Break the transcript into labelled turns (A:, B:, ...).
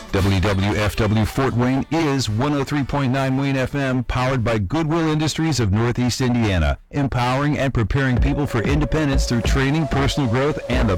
A: WWFW Fort Wayne is 103.9 Wayne FM, powered by Goodwill Industries of Northeast Indiana, empowering and preparing people for independence through training, personal growth, and the